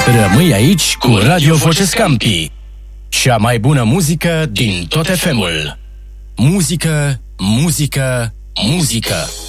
Rămâi aici cu Radio Voce Scampi, cea mai bună muzică din tot FM-ul. Muzică, muzică, muzică.